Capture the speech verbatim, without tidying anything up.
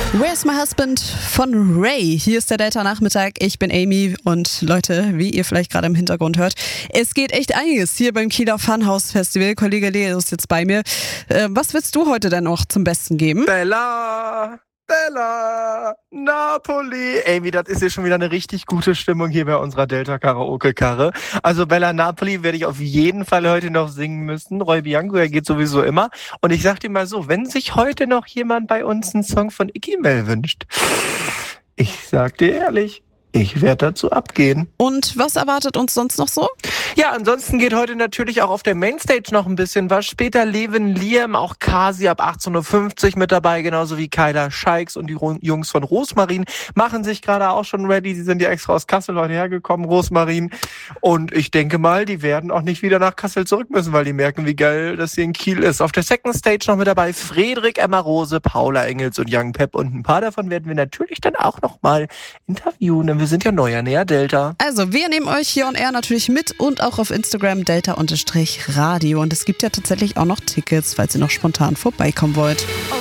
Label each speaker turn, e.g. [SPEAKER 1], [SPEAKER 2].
[SPEAKER 1] Where's My Husband von Ray. Hier ist der Delta-Nachmittag. Ich bin Amy und Leute, wie ihr vielleicht gerade im Hintergrund hört, es geht echt einiges hier beim Kieler Funhouse Festival. Kollege Leo ist jetzt bei mir. Äh, was willst du heute denn noch zum Besten geben?
[SPEAKER 2] Bella, Bella, Napoli. Amy, das ist hier schon wieder eine richtig gute Stimmung hier bei unserer Delta-Karaoke-Karre. Also Bella Napoli werde ich auf jeden Fall heute noch singen müssen. Roy Bianco, er geht sowieso immer. Und ich sag dir mal so, wenn sich heute noch jemand bei uns einen Song von Iggy Mel wünscht, ich sag dir ehrlich, ich werde dazu abgehen.
[SPEAKER 1] Und was erwartet uns sonst noch so?
[SPEAKER 2] Ja, ansonsten geht heute natürlich auch auf der Mainstage noch ein bisschen was. Später Levin Liam, auch Kasi ab achtzehn Uhr fünfzig mit dabei, genauso wie Kyla Scheiks und die Jungs von Rosmarin machen sich gerade auch schon ready. Sie sind ja extra aus Kassel heute hergekommen, Rosmarin. Und ich denke mal, die werden auch nicht wieder nach Kassel zurück müssen, weil die merken, wie geil das hier in Kiel ist. Auf der Second Stage noch mit dabei Friedrich, Emma Rose, Paula Engels und Young Pep. Und ein paar davon werden wir natürlich dann auch noch mal interviewen, denn wir sind ja neu an der Delta.
[SPEAKER 1] Also, wir nehmen euch hier on air natürlich mit und auch auf Instagram Delta-Radio. Und es gibt ja tatsächlich auch noch Tickets, falls ihr noch spontan vorbeikommen wollt.